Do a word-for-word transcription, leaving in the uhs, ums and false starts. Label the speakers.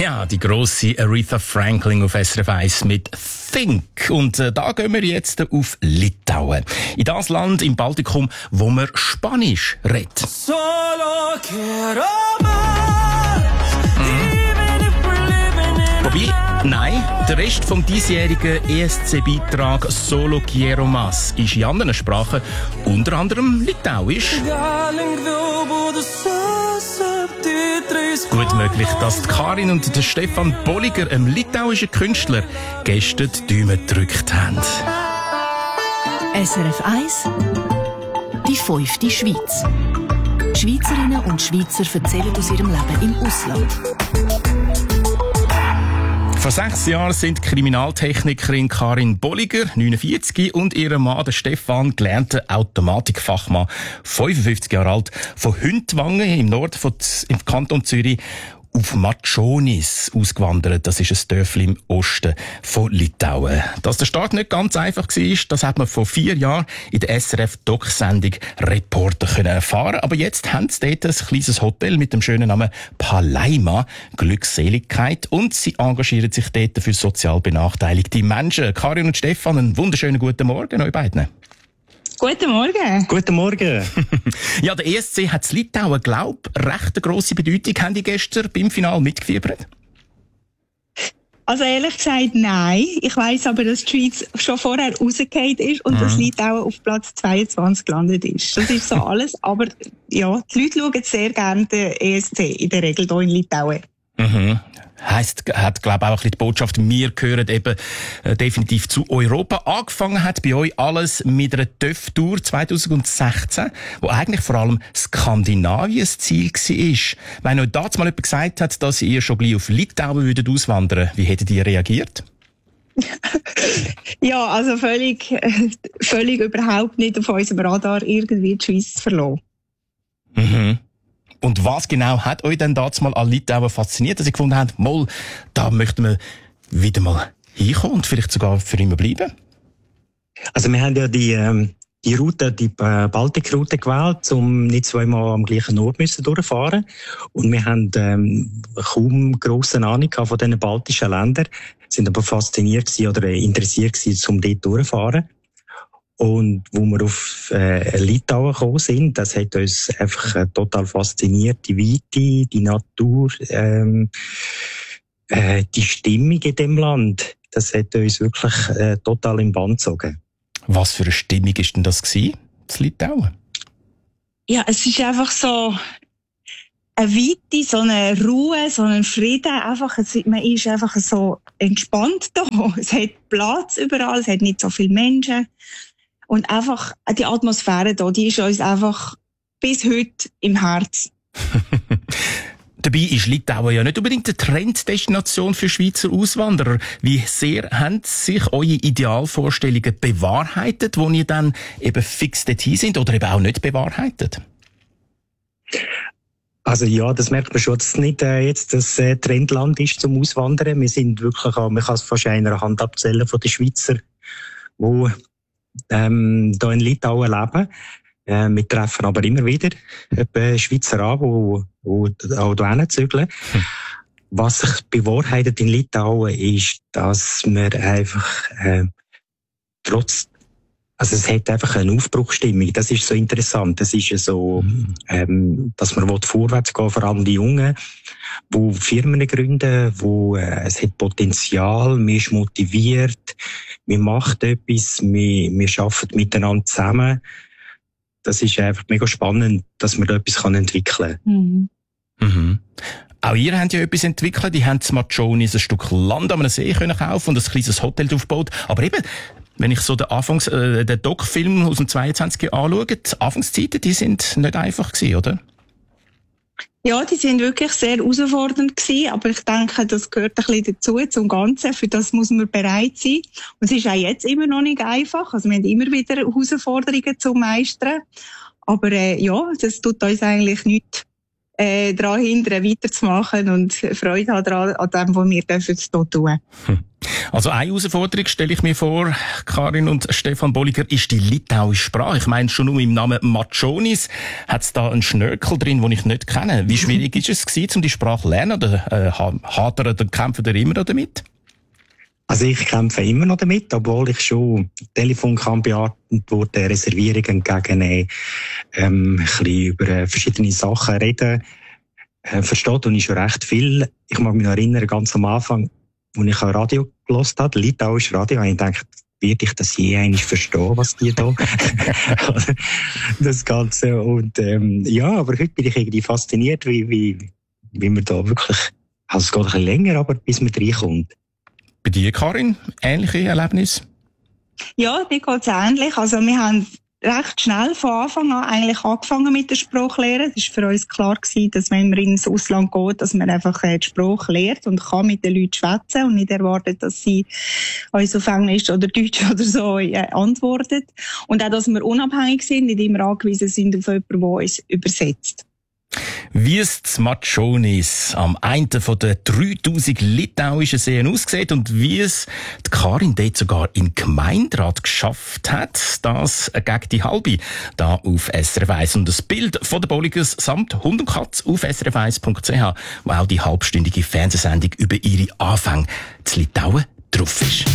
Speaker 1: Ja, die grosse Aretha Franklin auf S R F eins mit Think. Und äh, da gehen wir jetzt auf Litauen. In das Land im Baltikum, wo man Spanisch redet. Solo quiero más. Wobei, nein, der Rest vom diesjährigen E S C-Beitrag Solo Quiero Más ist in anderen Sprachen, unter anderem Litauisch. Gut möglich, dass die Karin und der Stefan Bolliger, einem litauischen Künstler, gestern die Däume gedrückt haben.
Speaker 2: S R F eins, die fünfte Schweiz. Schweizerinnen und Schweizer erzählen aus ihrem Leben im Ausland.
Speaker 1: Vor sechs Jahren sind Kriminaltechnikerin Karin Bolliger, neunundvierzig, und ihr Mann, der Stefan, gelernter Automatikfachmann, fünfundfünfzig Jahre alt, von Hündwangen im Norden von Z- im Kanton Zürich auf Matschonis ausgewandert. Das ist ein Dörfli im Osten von Litauen. Dass der Start nicht ganz einfach war, das hat man vor vier Jahren in der S R F-Doc-Sendung Reporter können erfahren. Aber jetzt haben sie dort ein kleines Hotel mit dem schönen Namen Palaima, Glückseligkeit, und sie engagieren sich dort für sozial benachteiligte Menschen. Karin und Stefan, einen wunderschönen guten Morgen euch beiden.
Speaker 3: Guten Morgen.
Speaker 4: Guten Morgen.
Speaker 1: Ja, der E S C hat in Litauen, glaube ich, recht eine grosse Bedeutung. Haben die gestern beim Finale mitgefiebert?
Speaker 3: Also ehrlich gesagt, nein. Ich weiss aber, dass die Schweiz schon vorher rausgefallen ist und mhm. dass Litauen auf Platz zweiundzwanzig gelandet ist. Das ist so alles. Aber ja, die Leute schauen sehr gerne den E S C in der Regel hier in Litauen.
Speaker 1: Mhm. Heisst, hat, glaube ich, auch ein bisschen die Botschaft, wir gehören eben äh, definitiv zu Europa. Angefangen hat bei euch alles mit einer T Ö F-Tour zwanzig sechzehn, wo eigentlich vor allem Skandinavien das Ziel war. Wenn euch damals mal jemand gesagt hat, dass ihr schon gleich auf Litauen würdet auswandern, wie hättet ihr reagiert?
Speaker 3: Ja, also völlig, völlig überhaupt nicht auf unserem Radar irgendwie die Schweiz zu verlassen.
Speaker 1: Mhm. Und was genau hat euch denn damals mal an Litauen fasziniert, dass ihr gefunden habt, mal, da möchten wir wieder mal hinkommen und vielleicht sogar für immer bleiben?
Speaker 4: Also wir haben ja die, ähm, die Route, die äh, Baltikroute gewählt, um nicht zweimal am gleichen Ort müssen durchfahren. Und wir haben ähm, kaum grosse Ahnung von diesen baltischen Ländern, sind aber fasziniert gewesen oder interessiert gewesen, um dort durchzufahren. Und wo wir auf äh, Litauen gekommen sind, das hat uns einfach äh, total fasziniert. Die Weite, die Natur, ähm, äh, die Stimmung in dem Land, das hat uns wirklich äh, total im Bann gezogen.
Speaker 1: Was für eine Stimmung war denn das gewesen, in Litauen?
Speaker 3: Ja, es ist einfach so eine Weite, so eine Ruhe, so ein Frieden. Einfach, es, man ist einfach so entspannt da. Es hat Platz überall, es hat nicht so viele Menschen. Und einfach, die Atmosphäre da, die ist uns einfach bis heute im Herz.
Speaker 1: Dabei ist Litauen ja nicht unbedingt eine Trenddestination für Schweizer Auswanderer. Wie sehr haben sich eure Idealvorstellungen bewahrheitet, wo ihr dann eben fix dorthin sind, oder eben auch nicht bewahrheitet?
Speaker 4: Also ja, das merkt man schon, dass es nicht äh, jetzt das äh, Trendland ist zum Auswandern. Wir sind wirklich, man kann es fast an einer Hand abzählen von den Schweizer, die ähm, hier in Litauen leben. Äh, wir treffen aber immer wieder äh, Schweizer an, die, die auch hierher zügeln. Hm. Was sich bewahrheitet in Litauen ist, dass wir einfach äh, trotz, also es hat einfach eine Aufbruchstimmung. Das ist so interessant. Das ist so, hm. ähm, dass man vorwärts gehen, vor allem die Jungen, die Firmen gründen, wo äh, es hat Potenzial, man ist motiviert, man macht etwas, wir, wir arbeiten miteinander zusammen. Das ist einfach mega spannend, dass man da etwas entwickeln kann.
Speaker 3: Mhm.
Speaker 1: Mhm. Auch ihr habt ja etwas entwickelt. Die haben in Matschonis ein Stück Land an einem See können kaufen und ein kleines Hotel aufgebaut. Aber eben, wenn ich so den Anfangs, äh, den Doc-Film aus dem zweiundzwanziger anschaue, die Anfangszeiten, die sind nicht einfach gewesen, oder?
Speaker 3: Ja, die sind wirklich sehr herausfordernd gewesen, aber ich denke, das gehört ein bisschen dazu, zum Ganzen. Für das muss man bereit sein. Und es ist auch jetzt immer noch nicht einfach. Also wir haben immer wieder Herausforderungen zu meistern. Aber äh, ja, das tut uns eigentlich nichts äh, daran hindern, weiterzumachen und Freude haben daran, an dem, was wir dürfen hier tun.
Speaker 1: Hm. Also eine Herausforderung stelle ich mir vor, Karin und Stefan Bolliger, ist die litauische Sprache. Ich meine, schon nur im Namen Matschonis hat es da einen Schnörkel drin, den ich nicht kenne. Wie schwierig ist es gewesen, um die Sprache zu lernen? Oder äh, hadern oder kämpfen ihr immer noch damit?
Speaker 4: Also ich kämpfe immer noch damit, obwohl ich schon Telefon kann beantworten, Reservierungen entgegennehmen, ähm, ein bisschen über äh, verschiedene Sachen reden. Äh, versteht und ich schon recht viel. Ich mag mich noch erinnern, ganz am Anfang, als ich ein Radio gehört habe, litauisches Radio, habe ich gedacht, werde ich das je eigentlich verstehen, was die da, das Ganze. Und, ähm, ja, aber heute bin ich irgendwie fasziniert, wie, wie, wie man da wirklich, also es geht ein bisschen länger, aber bis man reinkommt.
Speaker 1: Bei dir, Karin, ähnliche Erlebnisse?
Speaker 3: Ja, dir geht's ähnlich. Also wir haben recht schnell von Anfang an eigentlich angefangen mit der Sprachlehre. Es war für uns klar gewesen, dass wenn man ins Ausland geht, dass man einfach die Sprache lernt und kann mit den Leuten schwätzen und nicht erwartet, dass sie uns auf Englisch oder Deutsch oder so antworten. Und auch, dass wir unabhängig sind, nicht immer angewiesen sind auf jemanden, der uns übersetzt.
Speaker 1: Wie es zu Matschonis am einen von den dreitausend litauischen Seen aussieht und wie es die Karin dort sogar im Gemeinderat geschafft hat, das gegen die halbe da auf S R F eins. Und das Bild von den Bolligers samt Hund und Katz auf S R F eins punkt c h, wo auch die halbstündige Fernsehsendung über ihre Anfänge zu Litauen drauf ist.